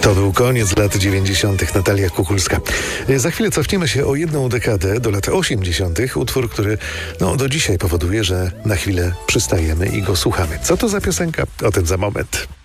To był koniec lat 90. Natalia Kukulska. Za chwilę cofniemy się o jedną dekadę do lat 80. Utwór, który do dzisiaj powoduje, że na chwilę przystajemy i go słuchamy. Co to za piosenka? O tym za moment.